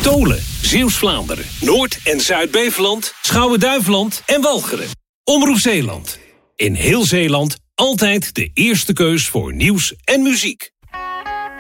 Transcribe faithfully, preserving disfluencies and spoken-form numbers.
Tolen, Zeeuws-Vlaanderen, Noord- en Zuid-Beveland, Schouwen-Duiveland en Walcheren. Omroep Zeeland. In heel Zeeland altijd de eerste keus voor nieuws en muziek.